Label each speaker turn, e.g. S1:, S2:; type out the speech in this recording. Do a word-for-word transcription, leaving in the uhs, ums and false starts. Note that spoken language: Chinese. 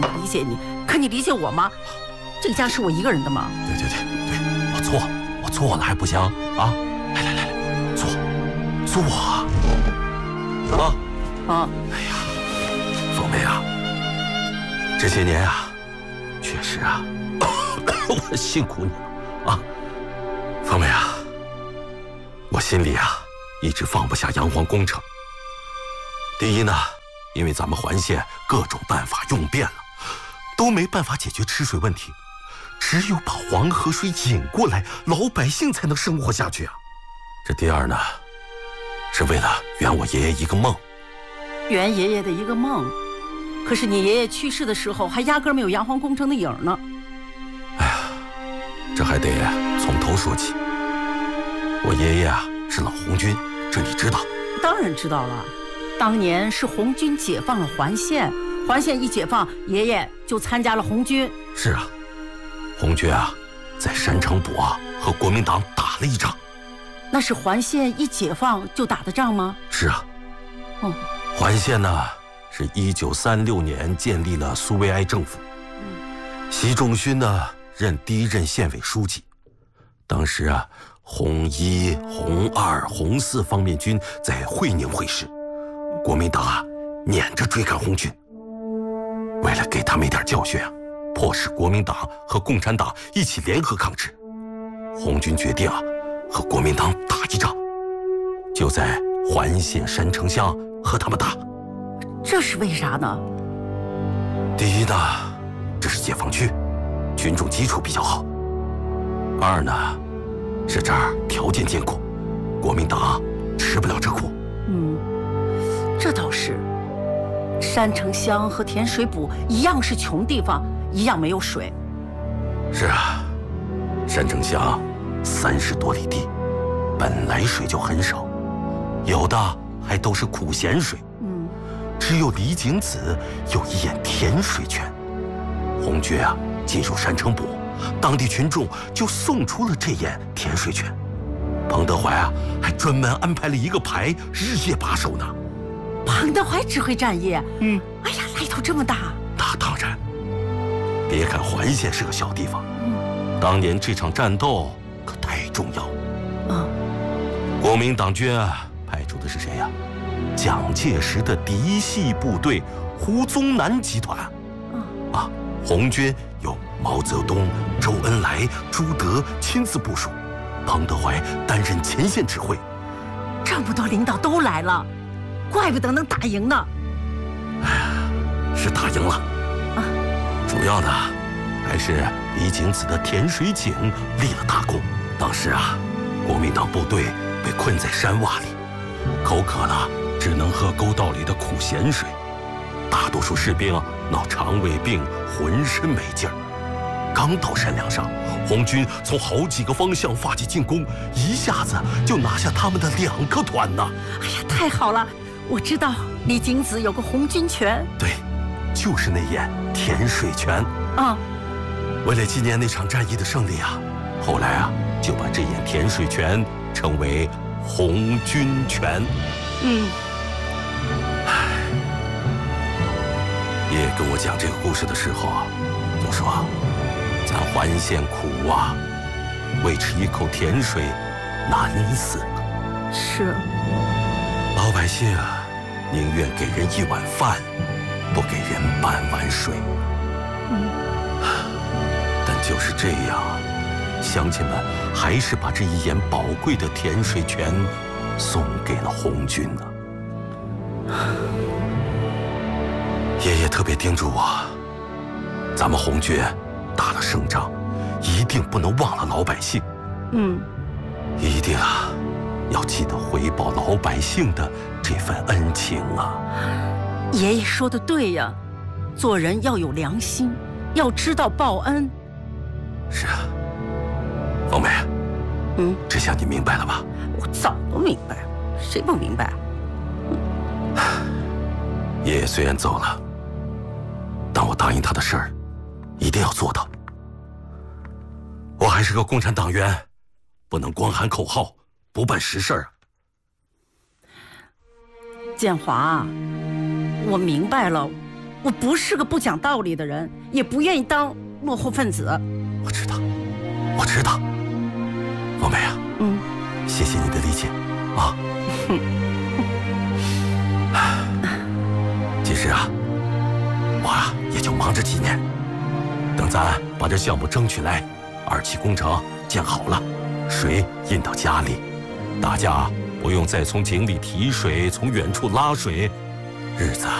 S1: 理解你，可你理解我吗？这个家是我一个人的吗？
S2: 对对对对，我错，我错了还不行啊！来来来来，坐，坐啊！啊
S1: 啊！
S2: 哎呀，凤梅啊，这些年啊，确实啊，我辛苦你了啊，凤梅啊，我心里啊一直放不下阳黄工程。第一呢，因为咱们环县各种办法用遍了，都没办法解决吃水问题。只有把黄河水引过来，老百姓才能生活下去啊！这第二呢，是为了圆我爷爷一个梦。
S1: 圆爷爷的一个梦，可是你爷爷去世的时候，还压根没有阳黄工程的影呢。
S2: 哎呀，这还得从头说起。我爷爷啊是老红军，这你知道？
S1: 当然知道了，当年是红军解放了环县，环县一解放，爷爷就参加了红军。
S2: 是啊。红军啊，在山城堡啊和国民党打了一仗。
S1: 那是环县一解放就打的仗吗？
S2: 是啊。
S1: 哦，
S2: 环县呢是一九三六年建立了苏维埃政府。嗯，习仲勋呢任第一任县委书记。当时啊，红一、红二、红四方面军在会宁会师，国民党啊撵着追赶红军。为了给他们一点教训啊，迫使国民党和共产党一起联合抗日，红军决定啊和国民党打一仗，就在环县山城乡和他们打。
S1: 这是为啥呢？
S2: 第一呢，这是解放区，群众基础比较好；二呢，是这儿条件艰苦，国民党吃不了这苦。
S1: 嗯，这倒是。山城乡和甜水堡一样是穷地方，一样没有水。
S2: 是啊，山城乡三十多里地，本来水就很少，有的还都是苦咸水。
S1: 嗯，
S2: 只有李景子有一眼甜水泉。红军啊进入山城堡，当地群众就送出了这眼甜水泉。彭德怀啊还专门安排了一个排，日夜把守呢。
S1: 彭德怀指挥战役，
S2: 嗯，
S1: 哎呀，来头这么大。
S2: 那当然。别看环县是个小地方，
S1: 嗯，
S2: 当年这场战斗可太重要。
S1: 嗯，
S2: 国民党军啊派出的是谁呀？蒋介石的嫡系部队胡宗南集团。
S1: 嗯
S2: 啊，红军有毛泽东、周恩来、朱德亲自部署，彭德怀担任前线指挥。
S1: 这么多领导都来了，怪不得能打赢呢。
S2: 哎呀，是打赢了。
S1: 啊，
S2: 主要的还是李景子的甜水井立了大功。当时啊，国民党部队被困在山洼里，口渴了只能喝沟道里的苦咸水，大多数士兵闹肠胃病，浑身没劲儿。刚到山梁上，红军从好几个方向发起进攻，一下子就拿下他们的两个团呢。
S1: 哎呀，太好了！我知道李景子有个红军泉。
S2: 对，就是那眼甜水泉。
S1: 啊，
S2: 为了纪念那场战役的胜利啊，后来啊就把这眼甜水泉称为红军泉。
S1: 嗯，
S2: 唉，爷爷跟我讲这个故事的时候啊，就说咱环县苦啊，为吃一口甜水难死了。
S1: 是，
S2: 老百姓啊，宁愿给人一碗饭，不给人半碗水。
S1: 嗯，
S2: 但就是这样，乡亲们还是把这一眼宝贵的甜水泉送给了红军呢。爷爷特别叮嘱我，咱们红军打了胜仗，一定不能忘了老百姓。
S1: 嗯，
S2: 一定啊，要记得回报老百姓的这份恩情啊。
S1: 爷爷说的对呀，做人要有良心，要知道报恩。
S2: 是啊，凤梅，
S1: 嗯，
S2: 这下你明白了吧？
S1: 我早都明白，谁不明白？
S2: 爷爷虽然走了，但我答应他的事儿，一定要做到。我还是个共产党员，不能光喊口号，不办实事儿啊。
S1: 建华，我明白了， 我不是个不讲道理的人，也不愿意当落后分子。
S2: 我知道，我知道。凤梅啊，
S1: 嗯，
S2: 谢谢你的理解啊。其实啊，我啊也就忙这几年，等咱把这项目争取来，二期工程建好了，水引到家里，大家不用再从井里提水，从远处拉水，日子